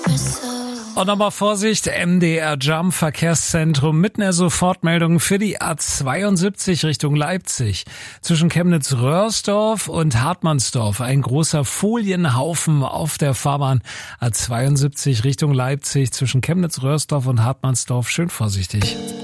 Und nochmal Vorsicht, MDR Jump Verkehrszentrum mit einer Sofortmeldung für die A72 Richtung Leipzig. Zwischen Chemnitz-Röhrsdorf und Hartmannsdorf ein großer Folienhaufen auf der Fahrbahn. A72 Richtung Leipzig zwischen Chemnitz-Röhrsdorf und Hartmannsdorf. Schön vorsichtig.